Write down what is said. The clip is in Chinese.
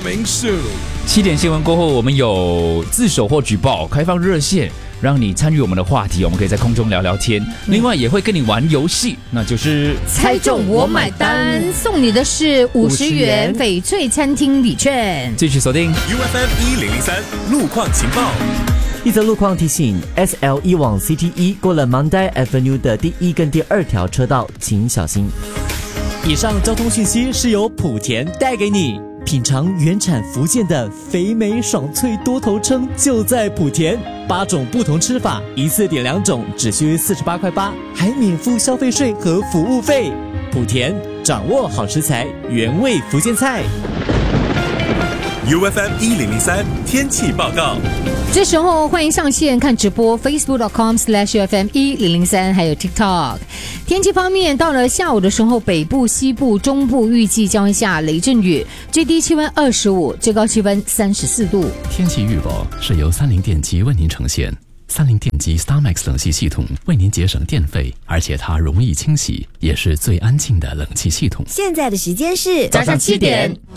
明树。 7点新闻过后，我们有自首或举报开放热线，让你参与我们的话题，我们可以在空中聊聊天。另外也会跟你玩游戏，那就是猜中我买单，送你的是50元翡翠餐厅礼券。 继续锁定 UFM 1003路况情报。 一则路况提醒 ，SL 往 CT1 过了 Mandai Avenue 的第1跟第2条车道，请小心。 以上交通讯息是由莆田带给你。品尝原产福建的肥美爽脆多头鲭，就在莆田，8种不同吃法，一次点2种，只需48.8块，还免付消费税和服务费。莆田掌握好食材，原味福建菜。 UFM 1003天气报告。 这时候欢迎上线看直播 facebook.com/UFM 1003，还有 TikTok。天气方面，到了下午的时候，北部、西部、中部预计将会下雷阵雨，最低气温25，最高气温34度。 天气预报是由30电机为您呈现。30电机 StarMax 冷气系统为您节省电费，而且它容易清洗，也是最安静的冷气系统。 现在的时间是早上7点。